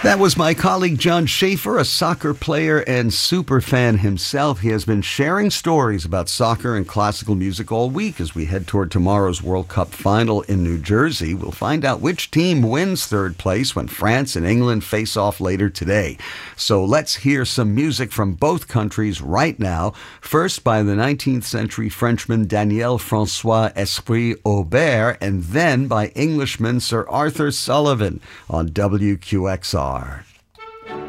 That was my colleague John Schaefer, a soccer player and super fan himself. He has been sharing stories about soccer and classical music all week as we head toward tomorrow's World Cup final in New Jersey. We'll find out which team wins third place when France and England face off later today. So let's hear some music from both countries right now. First by the 19th century Frenchman Daniel Francois Esprit Aubert, and then by Englishman Sir Arthur Sullivan on WQXR.